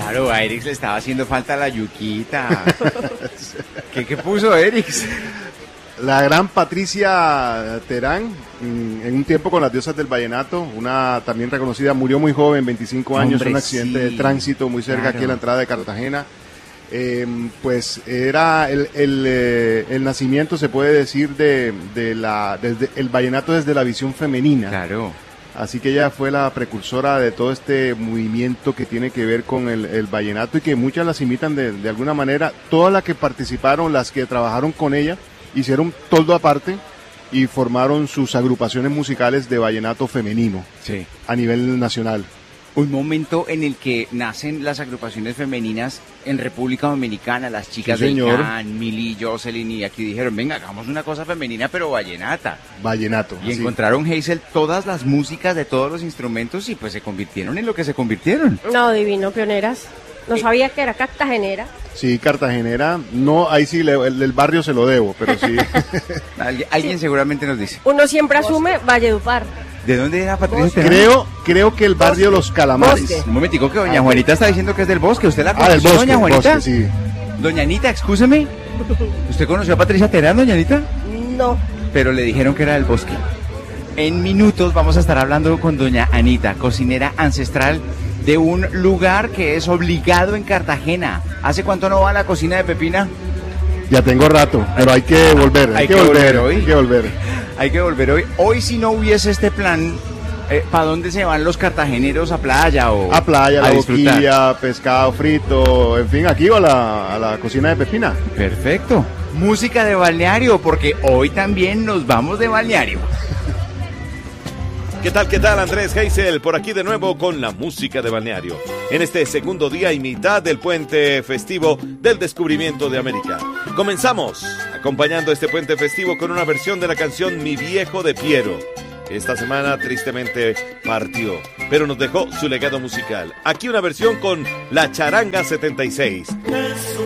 Claro, a Erix le estaba haciendo falta la yuquita. ¿Qué puso Erix? La gran Patricia Terán, en un tiempo con las diosas del vallenato, una también reconocida, murió muy joven, 25 años, Hombre, un accidente de tránsito muy cerca aquí en la entrada de Cartagena. Pues era el nacimiento, se puede decir, desde el vallenato desde la visión femenina. Claro. Así que ella fue la precursora de todo este movimiento que tiene que ver con el vallenato y que muchas las imitan de alguna manera. Todas las que participaron, las que trabajaron con ella, hicieron toldo aparte y formaron sus agrupaciones musicales de vallenato femenino a nivel nacional. Un momento en el que nacen las agrupaciones femeninas en República Dominicana, las chicas del Can, Mili, Jocelyn, y aquí dijeron, venga, hagamos una cosa femenina pero vallenata. Vallenato. Y encontraron, Hazel, todas las músicas de todos los instrumentos y pues se convirtieron en lo que se convirtieron. No, divino, pioneras. No sabía que era cartagenera. Sí, cartagenera. No, ahí sí, el barrio se lo debo, pero sí. Alguien seguramente nos dice. Uno siempre asume Valledupar. ¿De dónde era Patricia? Creo que el barrio Los Calamares. Bosque. Un momentico que doña Juanita está diciendo que es del Bosque. ¿Usted la conoció, del Bosque, doña Juanita? Bosque, sí. Doña Anita, excúseme. ¿Usted conoció a Patricia Terán, doña Anita? No. Pero le dijeron que era del Bosque. En minutos vamos a estar hablando con doña Anita, cocinera ancestral de un lugar que es obligado en Cartagena. ¿Hace cuánto no va a la cocina de Pepina? Ya tengo rato, pero hay que volver. Hay que volver hoy. Hay que volver hoy. Hoy, si no hubiese este plan, ¿para dónde se van los cartageneros? ¿A playa o a playa, a la disfrutar? boquilla, pescado frito, en fin, aquí o a la cocina de Pepina. Perfecto. Música de balneario, porque hoy también nos vamos de balneario. ¿Qué tal, Andrés Hazel? Por aquí de nuevo con la música de balneario. En este segundo día y mitad del puente festivo del descubrimiento de América. Comenzamos acompañando este puente festivo con una versión de la canción Mi Viejo de Piero. Esta semana tristemente partió, pero nos dejó su legado musical. Aquí una versión con La Charanga 76.